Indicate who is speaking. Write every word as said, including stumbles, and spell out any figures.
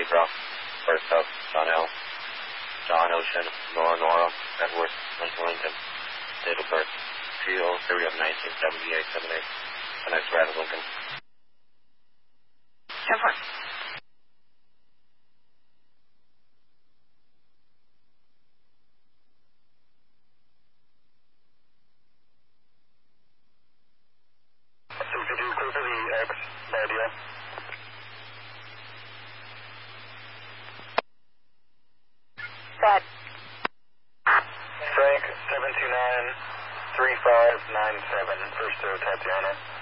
Speaker 1: Ralph, First Up, John L, John Ocean, Nora Nora, Edward, Lincoln Lincoln, date of birth, three oh three of nineteen seventy-eight, seven eight, the next grad of Lincoln.
Speaker 2: ten four.
Speaker 3: Bad.
Speaker 4: Frank, seven two nine, three five nine seven, First to Tatiana.